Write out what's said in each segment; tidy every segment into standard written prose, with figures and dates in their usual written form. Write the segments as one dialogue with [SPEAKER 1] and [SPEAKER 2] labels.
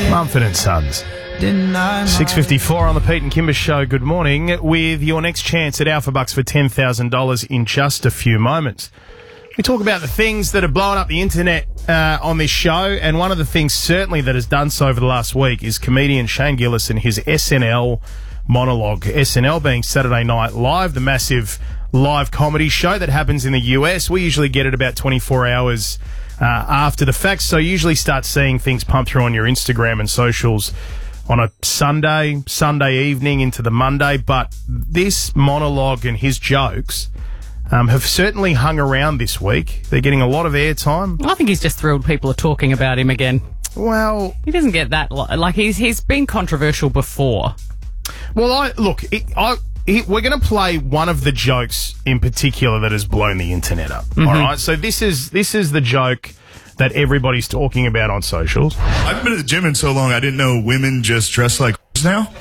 [SPEAKER 1] Mumford and Sons. 6:54 on the Pete and Kimber Show. Good morning. With your next chance at Alpha Bucks for $10,000 in just a few moments. We talk about the things that are blowing up the internet on this show, and one of the things certainly that has done so over the last week is comedian Shane Gillis and his SNL monologue. SNL being Saturday Night Live, the massive live comedy show that happens in the US. We usually get it about 24 hours after the fact, so you usually start seeing things pump through on your Instagram and socials on a Sunday evening into the Monday. But this monologue and his jokes have certainly hung around this week. They're getting a lot of airtime.
[SPEAKER 2] I think he's just thrilled people are talking about him again.
[SPEAKER 1] Well,
[SPEAKER 2] he doesn't get that. Like, he's been controversial before.
[SPEAKER 1] Well, we're going to play one of the jokes in particular that has blown the internet up. Mm-hmm. All right, so this is the joke that everybody's talking about on socials.
[SPEAKER 3] I haven't been at the gym in so long, I didn't know women just dress like now.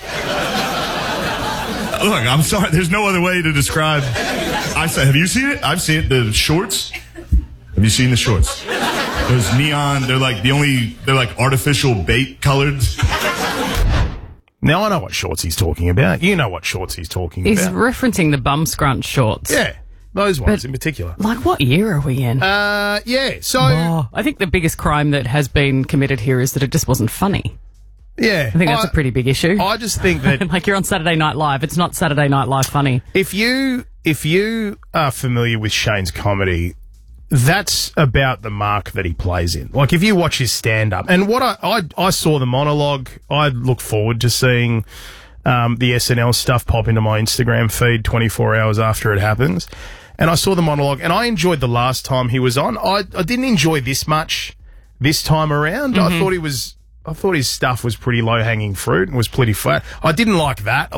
[SPEAKER 3] Look, I'm sorry, there's no other way to describe. I said, have you seen it? I've seen it. The shorts. Have you seen the shorts? Those neon, they're like artificial bait colored.
[SPEAKER 1] Now I know what shorts he's talking about. You know what shorts he's talking about.
[SPEAKER 2] He's referencing the bum scrunch shorts.
[SPEAKER 1] Yeah, those ones in particular.
[SPEAKER 2] Like, what year are we in?
[SPEAKER 1] Yeah, so...
[SPEAKER 2] I think the biggest crime that has been committed here is that it just wasn't funny.
[SPEAKER 1] Yeah.
[SPEAKER 2] I think that's a pretty big issue.
[SPEAKER 1] I just think that...
[SPEAKER 2] like, you're on Saturday Night Live. It's not Saturday Night Live funny.
[SPEAKER 1] If you are familiar with Shane's comedy, that's about the mark that he plays in. Like, if you watch his stand-up, and what I saw the monologue, I look forward to seeing the SNL stuff pop into my Instagram feed 24 hours after it happens. And I saw the monologue, and I enjoyed the last time he was on. I didn't enjoy this much this time around. Mm-hmm. I thought his stuff was pretty low-hanging fruit and was pretty flat. I didn't like that.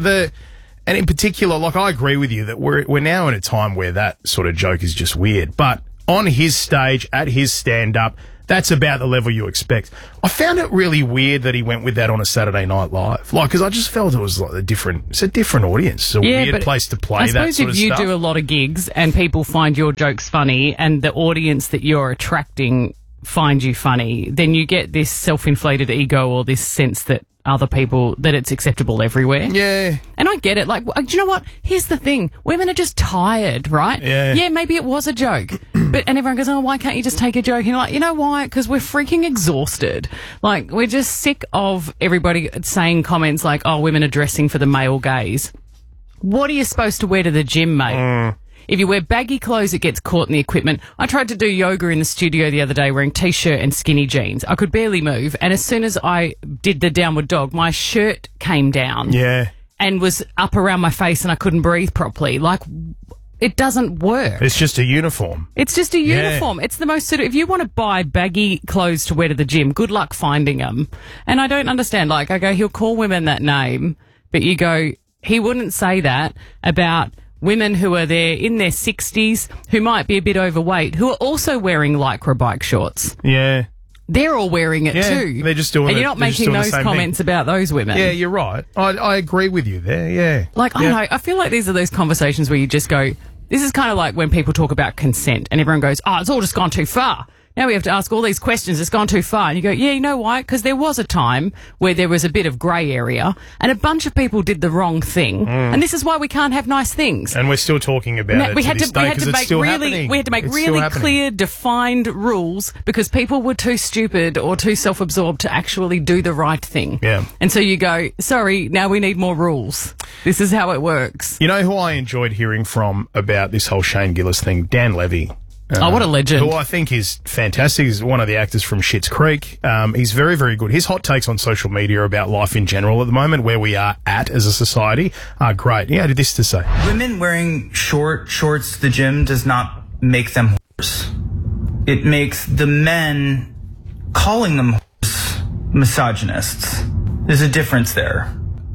[SPEAKER 1] And in particular, like, I agree with you that we're now in a time where that sort of joke is just weird. But on his stage, at his stand-up, that's about the level you expect. I found it really weird that he went with that on a Saturday Night Live. Like, because I just felt it was like a different audience. It's a weird place to play that sort of stuff.
[SPEAKER 2] I suppose if you do a lot of gigs and people find your jokes funny and the audience that you're attracting find you funny, then you get this self-inflated ego or this sense that other people, that it's acceptable everywhere.
[SPEAKER 1] Yeah.
[SPEAKER 2] And I get it. Like, do you know what? Here's the thing. Women are just tired, right?
[SPEAKER 1] Yeah.
[SPEAKER 2] Yeah, maybe it was a joke. And everyone goes, oh, why can't you just take a joke? And you're like, you know why? Because we're freaking exhausted. Like, we're just sick of everybody saying comments like, oh, women are dressing for the male gaze. What are you supposed to wear to the gym, mate? If you wear baggy clothes, it gets caught in the equipment. I tried to do yoga in the studio the other day wearing T-shirt and skinny jeans. I could barely move. And as soon as I did the downward dog, my shirt came down.
[SPEAKER 1] Yeah.
[SPEAKER 2] And was up around my face and I couldn't breathe properly. Like, it doesn't work.
[SPEAKER 1] It's just a uniform.
[SPEAKER 2] It's just a uniform.
[SPEAKER 1] Yeah.
[SPEAKER 2] It's the most sort of... If you want to buy baggy clothes to wear to the gym, good luck finding them. And I don't understand. Like, I go, he'll call women that name, but you go, he wouldn't say that about women who are there in their 60s, who might be a bit overweight, who are also wearing Lycra bike shorts.
[SPEAKER 1] Yeah.
[SPEAKER 2] They're all wearing it too.
[SPEAKER 1] They're just doing it.
[SPEAKER 2] And you're not making those comments about those women.
[SPEAKER 1] Yeah, you're right. I agree with you there, yeah.
[SPEAKER 2] Like, I don't know, I feel like these are those conversations where you just go, this is kind of like when people talk about consent and everyone goes, oh, it's all just gone too far. Now we have to ask all these questions. It's gone too far. And you go, yeah, you know why? Because there was a time where there was a bit of grey area and a bunch of people did the wrong thing. And this is why we can't have nice things.
[SPEAKER 1] And we're still talking about it. We had
[SPEAKER 2] to make really clear, defined rules because people were too stupid or too self-absorbed to actually do the right thing.
[SPEAKER 1] Yeah.
[SPEAKER 2] And so you go, sorry, now we need more rules. This is how it works.
[SPEAKER 1] You know who I enjoyed hearing from about this whole Shane Gillis thing? Dan Levy.
[SPEAKER 2] Oh, what a legend.
[SPEAKER 1] Who I think is fantastic. He's one of the actors from Schitt's Creek. He's very, very good. His hot takes on social media about life in general at the moment, where we are at as a society, are great. He had this to say.
[SPEAKER 4] Women wearing short shorts to the gym does not make them whores. It makes the men calling them whores misogynists. There's a difference there.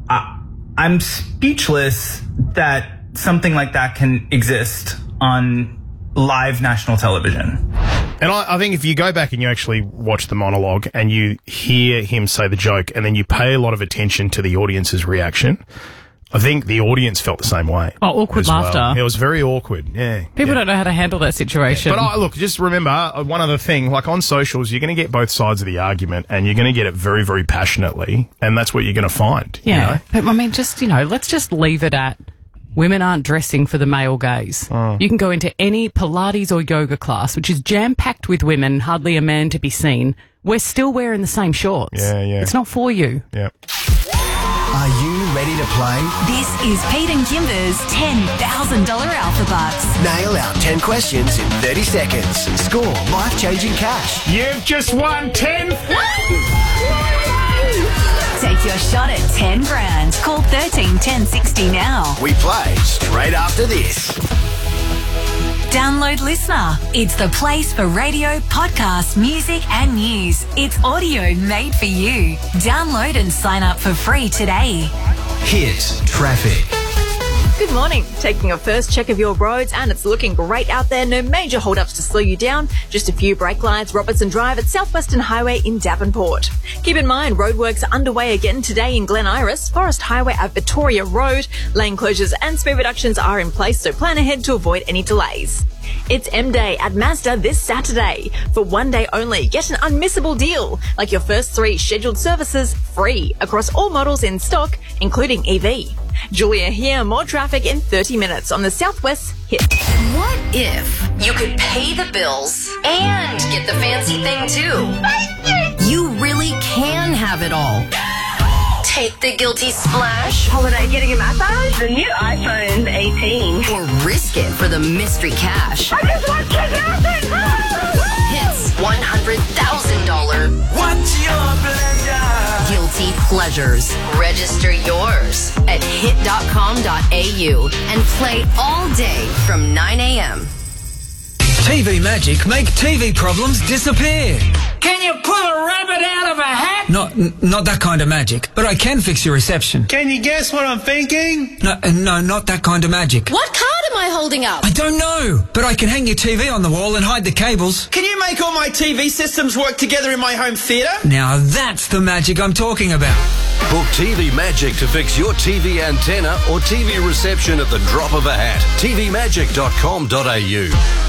[SPEAKER 4] I'm speechless that something like that can exist on live national television.
[SPEAKER 1] And I think if you go back and you actually watch the monologue and you hear him say the joke and then you pay a lot of attention to the audience's reaction, I think the audience felt the same way.
[SPEAKER 2] Oh, awkward
[SPEAKER 1] as well.
[SPEAKER 2] laughter.
[SPEAKER 1] It was very awkward, yeah.
[SPEAKER 2] People don't know how to handle that situation.
[SPEAKER 1] But look, just remember one other thing, like on socials, you're going to get both sides of the argument and you're going to get it very, very passionately, and that's what you're going to find.
[SPEAKER 2] yeah.
[SPEAKER 1] You know?
[SPEAKER 2] But I mean, just, let's just leave it at women aren't dressing for the male gaze. You can go into any Pilates or yoga class, which is jam-packed with women, hardly a man to be seen. We're still wearing the same shorts.
[SPEAKER 1] Yeah.
[SPEAKER 2] It's not for you.
[SPEAKER 1] Yeah.
[SPEAKER 5] Are you ready to play?
[SPEAKER 6] This is Pete and Kimber's $10,000 Alpha Bucks.
[SPEAKER 5] Nail our 10 questions in 30 seconds. Score life-changing cash.
[SPEAKER 1] You've just won 10.
[SPEAKER 6] Take your shot at 10 grand. Call 13 10 60 now.
[SPEAKER 5] We play straight after this.
[SPEAKER 6] Download Listener. It's the place for radio, podcasts, music and news. It's audio made for you. Download and sign up for free today.
[SPEAKER 5] Hit traffic.
[SPEAKER 7] Good morning. Taking a first check of your roads and it's looking great out there. No major hold-ups to slow you down. Just a few brake lines. Robertson Drive at Southwestern Highway in Davenport. Keep in mind, roadworks are underway again today in Glen Iris. Forest Highway at Victoria Road. Lane closures and speed reductions are in place, so plan ahead to avoid any delays. It's M-Day at Mazda this Saturday. For one day only, get an unmissable deal, like your first 3 scheduled services free across all models in stock, including EV. Julia here, more traffic in 30 minutes on the Southwest Hit.
[SPEAKER 8] What if you could pay the bills and get the fancy thing too? You really can have it all. Take the guilty splash.
[SPEAKER 9] Holiday getting a massage? The new iPhone 18.
[SPEAKER 8] Or risk it for the mystery cash.
[SPEAKER 9] I just want $10,000!
[SPEAKER 8] Hits $100,000.
[SPEAKER 5] What's your pleasure?
[SPEAKER 8] Guilty pleasures. Register yours at hit.com.au and play all day from 9 a.m.
[SPEAKER 10] TV Magic make TV problems disappear.
[SPEAKER 11] Can you pull a rabbit out of a hat?
[SPEAKER 10] Not that kind of magic, but I can fix your reception.
[SPEAKER 11] Can you guess what I'm thinking?
[SPEAKER 10] No, not that kind of magic.
[SPEAKER 8] What card am I holding up?
[SPEAKER 10] I don't know, but I can hang your TV on the wall and hide the cables.
[SPEAKER 11] Can you make all my TV systems work together in my home theatre?
[SPEAKER 10] Now that's the magic I'm talking about.
[SPEAKER 5] Book TV Magic to fix your TV antenna or TV reception at the drop of a hat. tvmagic.com.au.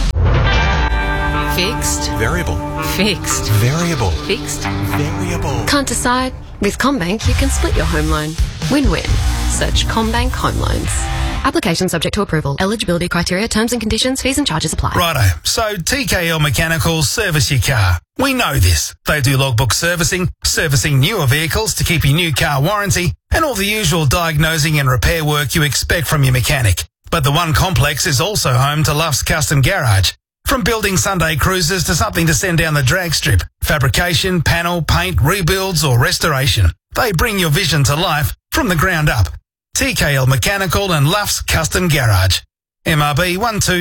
[SPEAKER 8] Fixed.
[SPEAKER 5] Variable.
[SPEAKER 8] Fixed.
[SPEAKER 5] Variable.
[SPEAKER 8] Fixed.
[SPEAKER 5] Variable.
[SPEAKER 8] Can't decide? With CommBank, you can split your home loan. Win-win. Search CommBank Home Loans. Application subject to approval. Eligibility criteria, terms and conditions, fees and charges apply.
[SPEAKER 12] Righto. So TKL Mechanical service your car. We know this. They do logbook servicing newer vehicles to keep your new car warranty, and all the usual diagnosing and repair work you expect from your mechanic. But the One Complex is also home to Luff's Custom Garage. From building Sunday cruisers to something to send down the drag strip, fabrication, panel, paint, rebuilds or restoration. They bring your vision to life from the ground up. TKL Mechanical and Luff's Custom Garage. MRB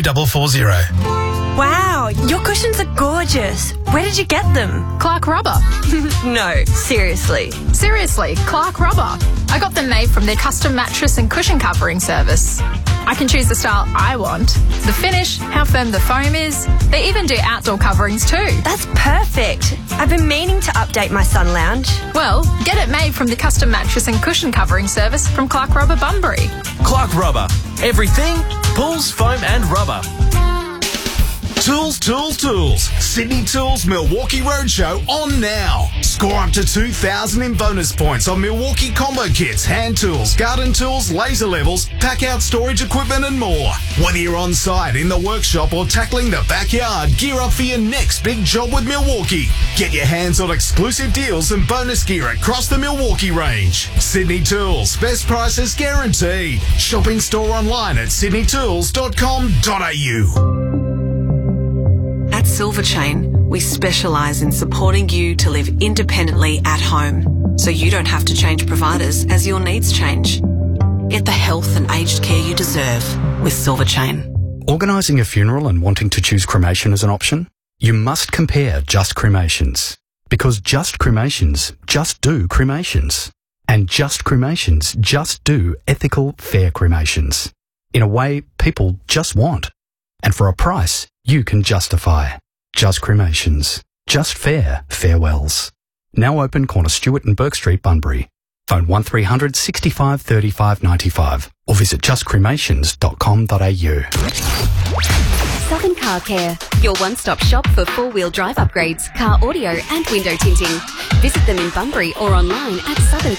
[SPEAKER 12] 12440.
[SPEAKER 7] Wow, your cushions are gorgeous. Where did you get them?
[SPEAKER 13] Clark Rubber.
[SPEAKER 7] No, seriously.
[SPEAKER 13] Seriously, Clark Rubber. I got them made from their custom mattress and cushion covering service. I can choose the style I want, the finish, how firm the foam is. They even do outdoor coverings too.
[SPEAKER 7] That's perfect. I've been meaning to update my sun lounge.
[SPEAKER 13] Well, get it made from the custom mattress and cushion covering service from Clark Rubber Bunbury.
[SPEAKER 14] Clark Rubber. Everything, pulls, foam and rubber.
[SPEAKER 15] Tools, Tools, Tools. Sydney Tools Milwaukee Roadshow on now. Score up to 2,000 in bonus points on Milwaukee combo kits, hand tools, garden tools, laser levels, pack-out storage equipment and more. Whether you're on site, in the workshop or tackling the backyard, gear up for your next big job with Milwaukee. Get your hands on exclusive deals and bonus gear across the Milwaukee range. Sydney Tools, best prices guaranteed. Shop in store online at sydneytools.com.au.
[SPEAKER 16] At Silver Chain, we specialise in supporting you to live independently at home, so you don't have to change providers as your needs change. Get the health and aged care you deserve with Silver Chain.
[SPEAKER 17] Organising a funeral and wanting to choose cremation as an option? You must compare Just Cremations. Because Just Cremations just do cremations. And Just Cremations just do ethical, fair cremations. In a way people just want. And for a price you can justify. Just Cremations. Just fair farewells. Now open corner Stewart and Burke Street, Bunbury. Phone 1300 65 35 95 or visit justcremations.com.au.
[SPEAKER 18] Southern Car Care, your one-stop shop for four-wheel drive upgrades, car audio and window tinting. Visit them in Bunbury or online at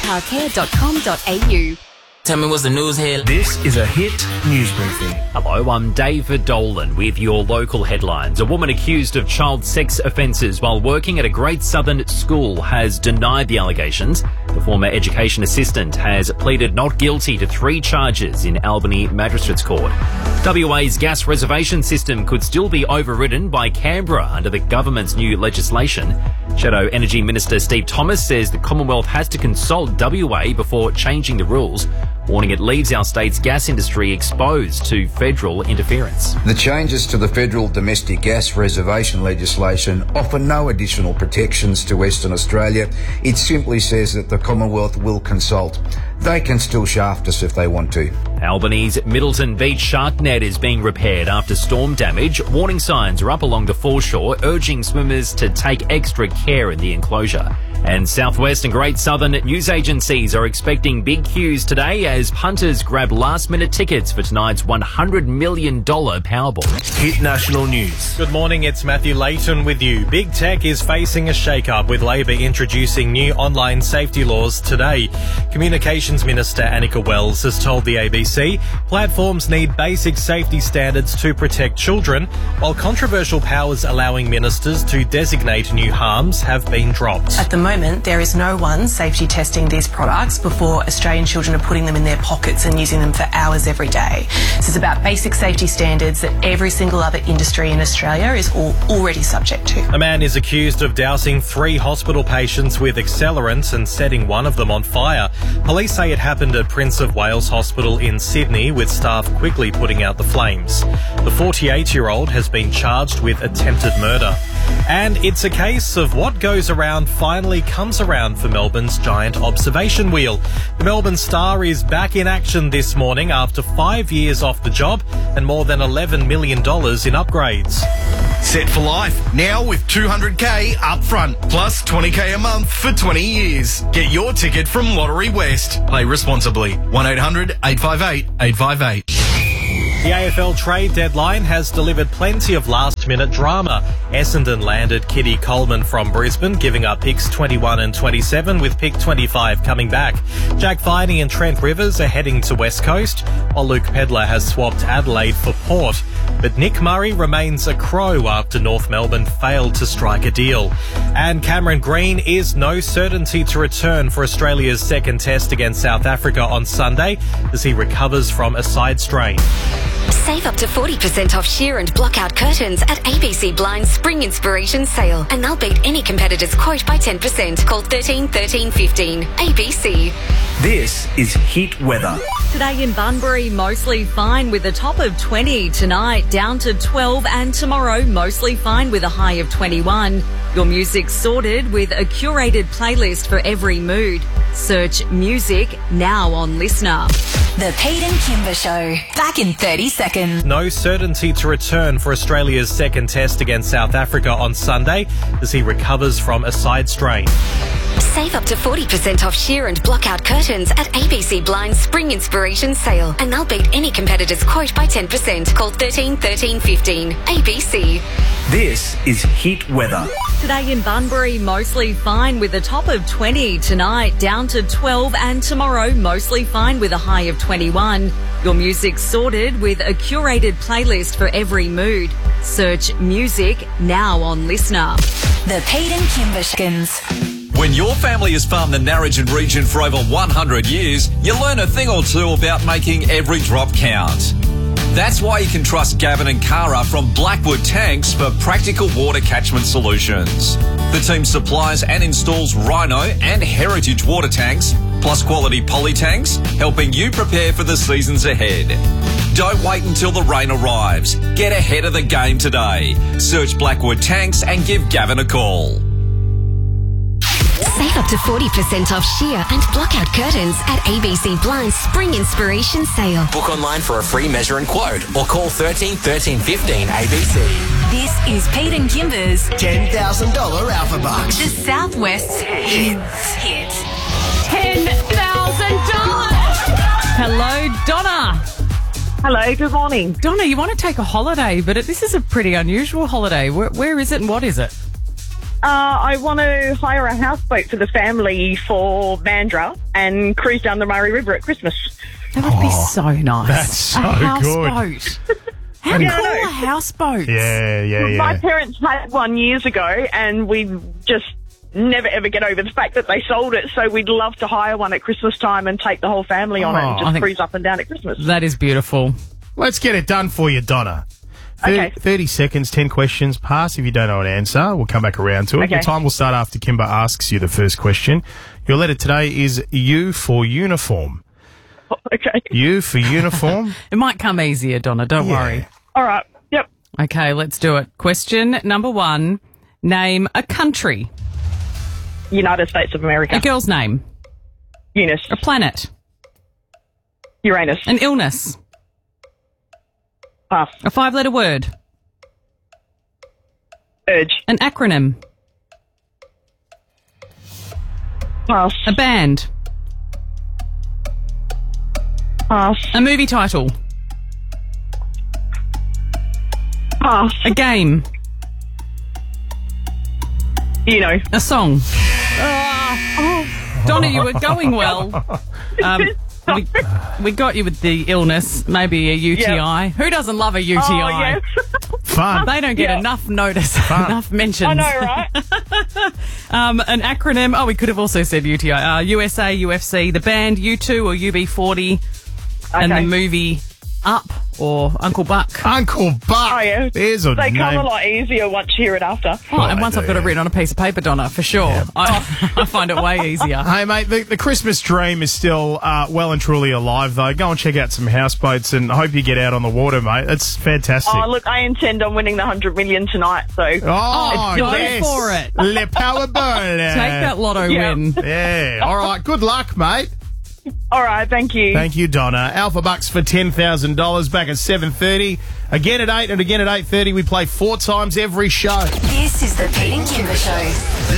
[SPEAKER 18] southerncarcare.com.au.
[SPEAKER 19] Tell me what's the news here.
[SPEAKER 14] This is a Hit News Briefing.
[SPEAKER 20] Hello, I'm David Dolan with your local headlines. A woman accused of child sex offences while working at a Great Southern school has denied the allegations. The former education assistant has pleaded not guilty to 3 charges in Albany Magistrates Court. WA's gas reservation system could still be overridden by Canberra under the government's new legislation. Shadow Energy Minister Steve Thomas says the Commonwealth has to consult WA before changing the rules, warning it leaves our state's gas industry exposed to federal interference.
[SPEAKER 21] The changes to the federal domestic gas reservation legislation offer no additional protections to Western Australia. It simply says that the Commonwealth will consult. They can still shaft us if they want to.
[SPEAKER 20] Albany's Middleton Beach shark net is being repaired after storm damage. Warning signs are up along the foreshore, urging swimmers to take extra care in the enclosure. And Southwest and Great Southern news agencies are expecting big queues today as punters grab last-minute tickets for tonight's $100 million Powerball.
[SPEAKER 14] Hit National News.
[SPEAKER 22] Good morning, it's Matthew Layton with you. Big Tech is facing a shake-up with Labor introducing new online safety laws today. Communications Minister Annika Wells has told the ABC platforms need basic safety standards to protect children, while controversial powers allowing ministers to designate new harms have been dropped.
[SPEAKER 23] At the moment, there is no one safety testing these products before Australian children are putting them in their pockets and using them for hours every day. This is about basic safety standards that every single other industry in Australia is already subject to.
[SPEAKER 22] A man is accused of dousing 3 hospital patients with accelerants and setting one of them on fire. Police say it happened at Prince of Wales Hospital in Sydney, with staff quickly putting out the flames. The 48-year-old has been charged with attempted murder. And it's a case of what goes around finally comes around for Melbourne's giant observation wheel. The Melbourne Star is back in action this morning after 5 years off the job and more than $11 million in upgrades.
[SPEAKER 15] Set for life, now with $200k up front, plus $20k a month for 20 years. Get your ticket from Lottery West. Play responsibly. 1-800-858-858.
[SPEAKER 22] The AFL trade deadline has delivered plenty of last-minute drama. Essendon landed Kitty Coleman from Brisbane, giving up picks 21 and 27, with pick 25 coming back. Jack Viney and Trent Rivers are heading to West Coast, while Luke Pedler has swapped Adelaide for Port. But Nick Murray remains a Crow after North Melbourne failed to strike a deal. And Cameron Green is no certainty to return for Australia's second test against South Africa on Sunday as he recovers from a side strain.
[SPEAKER 18] Save up to 40% off sheer and block-out curtains at ABC Blinds Spring Inspiration Sale, and they'll beat any competitor's quote by 10%. Call 13 13 15. ABC.
[SPEAKER 14] This is Heat Weather.
[SPEAKER 7] Today in Bunbury, mostly fine with a top of 20. Tonight, down to 12, and tomorrow, mostly fine with a high of 21. Your music's sorted with a curated playlist for every mood. Search music now on Listener.
[SPEAKER 6] The Pete and Kimber Show. Back in 30 seconds.
[SPEAKER 22] No certainty to return for Australia's second test against South Africa on Sunday as he recovers from a side strain.
[SPEAKER 18] Save up to 40% off sheer and block-out curtains at ABC Blinds Spring Inspiration Sale, and they'll beat any competitor's quote by 10%. Call 13 13 15. ABC.
[SPEAKER 14] This is Heat Weather.
[SPEAKER 7] Today in Bunbury, mostly fine with a top of 20. Tonight, down to 12, and tomorrow, mostly fine with a high of 21. Your music's sorted with a curated playlist for every mood. Search music now on Listener.
[SPEAKER 6] The Pete and Kimber Show.
[SPEAKER 24] When your family has farmed the Narrogin region for over 100 years, you learn a thing or two about making every drop count. That's why you can trust Gavin and Cara from Blackwood Tanks for practical water catchment solutions. The team supplies and installs Rhino and Heritage water tanks, plus quality poly tanks, helping you prepare for the seasons ahead. Don't wait until the rain arrives. Get ahead of the game today. Search Blackwood Tanks and give Gavin a call.
[SPEAKER 18] Save up to 40% off sheer and block-out curtains at ABC Blinds Spring Inspiration Sale.
[SPEAKER 14] Book online for a free measure and quote or call 13 13 15 ABC.
[SPEAKER 6] This is Pete and Kimber's
[SPEAKER 15] $10,000 Alpha Bucks.
[SPEAKER 6] The Southwest's Hits.
[SPEAKER 2] $10,000 Donna.
[SPEAKER 9] Hello, good morning.
[SPEAKER 2] Donna, you want to take a holiday, but this is a pretty unusual holiday. Where is it and what is it?
[SPEAKER 9] I want to hire a houseboat for the family for Mandurah and cruise down the Murray River at Christmas.
[SPEAKER 2] That would be so nice.
[SPEAKER 1] That's so
[SPEAKER 2] a
[SPEAKER 1] good.
[SPEAKER 2] houseboat. How cool are houseboats?
[SPEAKER 1] Yeah.
[SPEAKER 9] My parents had one years ago and we just never ever get over the fact that they sold it, so we'd love to hire one at Christmas time and take the whole family on it and just cruise up and down at Christmas.
[SPEAKER 2] That is beautiful.
[SPEAKER 1] Let's get it done for you, Donna. 30 seconds, 10 questions. Pass if you don't know an answer. We'll come back around to it.
[SPEAKER 9] Okay.
[SPEAKER 1] Your time will start after Kimber asks you the first question. Your letter today is U for uniform.
[SPEAKER 9] Okay.
[SPEAKER 1] U for uniform.
[SPEAKER 2] It might come easier, Donna. Don't worry.
[SPEAKER 9] All right. Yep.
[SPEAKER 2] Okay, let's do it. Question number 1. Name a country.
[SPEAKER 9] United States of America.
[SPEAKER 2] A girl's name.
[SPEAKER 9] Eunice.
[SPEAKER 2] A planet.
[SPEAKER 9] Uranus.
[SPEAKER 2] An illness.
[SPEAKER 9] Pass.
[SPEAKER 2] A 5-letter word.
[SPEAKER 9] Urge.
[SPEAKER 2] An acronym.
[SPEAKER 9] Pass.
[SPEAKER 2] A band.
[SPEAKER 9] Pass.
[SPEAKER 2] A movie title.
[SPEAKER 9] Pass.
[SPEAKER 2] A game.
[SPEAKER 9] You know.
[SPEAKER 2] A song. Donna, you were going well. We got you with the illness, maybe a UTI.
[SPEAKER 9] Yep.
[SPEAKER 2] Who doesn't love a UTI?
[SPEAKER 9] Oh, yes.
[SPEAKER 1] Fun.
[SPEAKER 2] They don't get enough notice, enough mentions.
[SPEAKER 9] I know, right?
[SPEAKER 2] An acronym. Oh, we could have also said UTI. USA, UFC, the band U2 or UB40, and the movie Up or Uncle Buck.
[SPEAKER 1] Uncle Buck.
[SPEAKER 9] Oh, yeah.
[SPEAKER 1] There's a
[SPEAKER 9] They
[SPEAKER 1] name.
[SPEAKER 9] come a lot easier once you hear it after.
[SPEAKER 2] Oh, and once I've got it written on a piece of paper, Donna, for sure.
[SPEAKER 1] Yeah.
[SPEAKER 2] I find it way easier.
[SPEAKER 1] Hey, mate, the Christmas dream is still well and truly alive, though. Go and check out some houseboats and I hope you get out on the water, mate. It's fantastic.
[SPEAKER 9] Oh, look, I intend on winning the 100 million tonight, so...
[SPEAKER 1] Oh,
[SPEAKER 2] go
[SPEAKER 1] yes.
[SPEAKER 2] for it.
[SPEAKER 1] Le Powerball.
[SPEAKER 2] Take that lotto win.
[SPEAKER 1] Yeah. All right. Good luck, mate.
[SPEAKER 9] All right, thank you.
[SPEAKER 1] Thank you, Donna. Alpha Bucks for $10,000 back at 7:30. Again at 8 and again at 8:30. We play 4 times every show.
[SPEAKER 6] This is the Pete and Kimber Show.